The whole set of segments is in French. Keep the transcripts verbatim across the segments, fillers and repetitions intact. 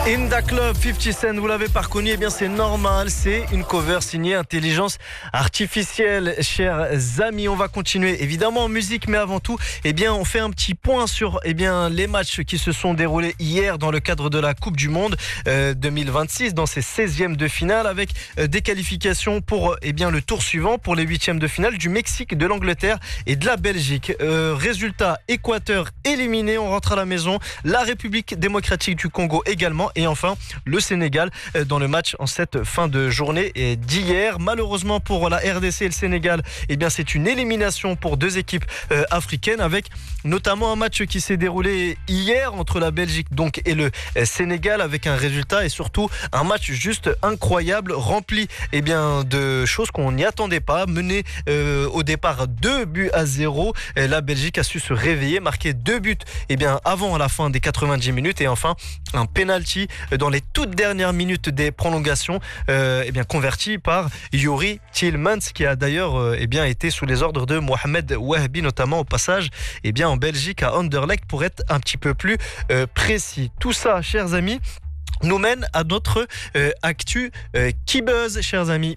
In the Club, fifty Cent, vous l'avez pas reconnu, eh bien c'est normal, c'est une cover signée Intelligence Artificielle. Chers amis, on va continuer évidemment en musique, mais avant tout, eh bien on fait un petit point sur eh bien les matchs qui se sont déroulés hier dans le cadre de la Coupe du Monde euh, deux mille vingt-six, dans ses seizièmes de finale, avec euh, des qualifications pour eh bien le tour suivant, pour les huitièmes de finale du Mexique, de l'Angleterre et de la Belgique. Euh, résultat, Équateur éliminé, on rentre à la maison, la République démocratique du Congo également, et enfin le Sénégal dans le match en cette fin de journée d'hier. Malheureusement pour la R D C et le Sénégal, eh bien c'est une élimination pour deux équipes euh, africaines, avec notamment un match qui s'est déroulé hier entre la Belgique donc et le euh, Sénégal, avec un résultat et surtout un match juste incroyable, rempli eh bien de choses qu'on n'y attendait pas. Mené euh, au départ deux buts à zéro, la Belgique a su se réveiller, marquer deux buts eh bien avant la fin des quatre-vingt-dix minutes, et enfin un penalty dans les toutes dernières minutes des prolongations, euh, eh bien converti par Youri Tielemans, qui a d'ailleurs euh, eh bien été sous les ordres de Mohamed Wahbi, notamment au passage eh bien en Belgique à Anderlecht, pour être un petit peu plus euh, précis. Tout ça, chers amis, nous mène à notre euh, actu euh, qui buzz, chers amis.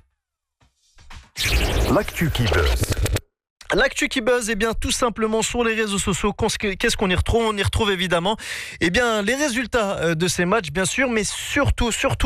L'actu qui buzz. L'actu qui buzz, eh bien, tout simplement sur les réseaux sociaux. Qu'est-ce qu'on y retrouve? On y retrouve évidemment eh bien, les résultats de ces matchs, bien sûr, mais surtout, surtout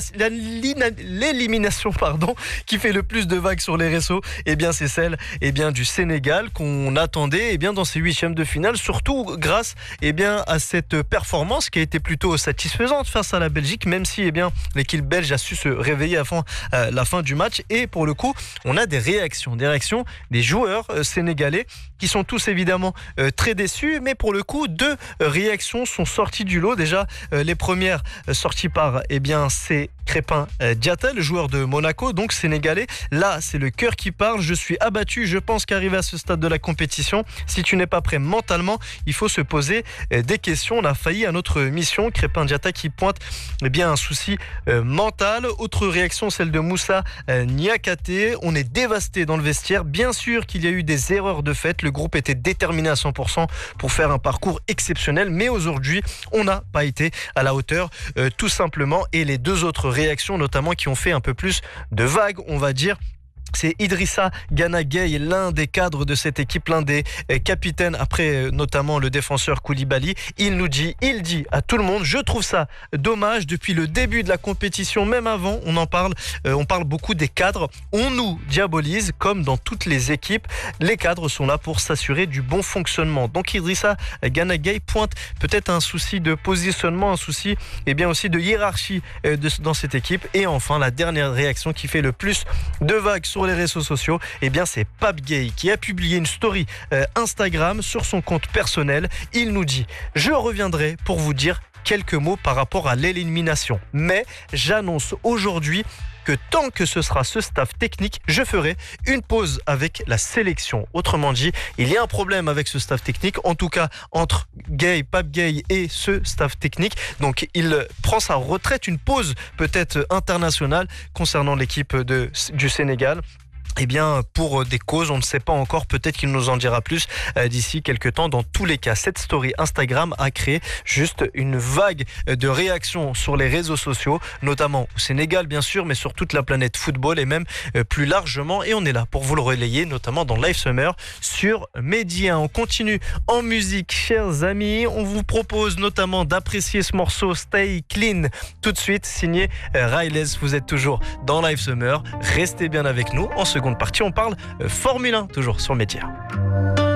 l'élimination pardon, qui fait le plus de vagues sur les réseaux. Eh bien, c'est celle eh bien, du Sénégal qu'on attendait eh bien, dans ces huitièmes de finale, surtout grâce eh bien, à cette performance qui a été plutôt satisfaisante face à la Belgique, même si eh bien, l'équipe belge a su se réveiller avant euh, la fin du match. Et pour le coup, on a des réactions, des réactions des joueurs sénégalais qui sont tous évidemment euh, très déçus, mais pour le coup deux euh, réactions sont sorties du lot. Déjà euh, les premières euh, sorties par eh bien c'est Crépin euh, Diatta, le joueur de Monaco, donc sénégalais. Là c'est le cœur qui parle: je suis abattu, je pense qu'arriver à ce stade de la compétition, si tu n'es pas prêt mentalement, il faut se poser euh, des questions. On a failli à notre mission. Crépin Diatta qui pointe eh bien un souci euh, mental. Autre réaction, celle de Moussa euh, Niakate: on est dévasté dans le vestiaire, bien sûr qu'il y a eu des erreurs de fait, le groupe était déterminé à cent pour cent pour faire un parcours exceptionnel, mais aujourd'hui on n'a pas été à la hauteur euh, tout simplement. Et les deux autres réactions notamment qui ont fait un peu plus de vagues, on va dire, c'est Idrissa Gana Gueye, l'un des cadres de cette équipe, l'un des capitaines, après notamment le défenseur Koulibaly. Il nous dit, il dit à tout le monde: je trouve ça dommage, depuis le début de la compétition, même avant, on en parle, euh, on parle beaucoup des cadres. On nous diabolise comme dans toutes les équipes. Les cadres sont là pour s'assurer du bon fonctionnement. Donc Idrissa Gana Gueye pointe peut-être un souci de positionnement, un souci et bien aussi de hiérarchie euh, de, dans cette équipe. Et enfin, la dernière réaction qui fait le plus de vagues sur les réseaux sociaux, eh bien c'est Pape Gueye qui a publié une story euh, Instagram sur son compte personnel. Il nous dit: je reviendrai pour vous dire quelques mots par rapport à l'élimination, mais j'annonce aujourd'hui que tant que ce sera ce staff technique, je ferai une pause avec la sélection. Autrement dit, il y a un problème avec ce staff technique, en tout cas entre Gueye, Pape Gueye et ce staff technique. Donc il prend sa retraite, une pause peut-être internationale concernant l'équipe de, du Sénégal. Eh bien, pour des causes, on ne sait pas encore. Peut-être qu'il nous en dira plus euh, d'ici quelques temps. Dans tous les cas, cette story Instagram a créé juste une vague de réactions sur les réseaux sociaux, notamment au Sénégal, bien sûr, mais sur toute la planète football et même euh, plus largement. Et on est là pour vous le relayer, notamment dans Live Summer sur Média. On continue en musique, chers amis. On vous propose notamment d'apprécier ce morceau Stay Clean tout de suite, signé euh, Riles. Vous êtes toujours dans Live Summer. Restez bien avec nous. En seconde partie, on parle Formule un, toujours sur Média.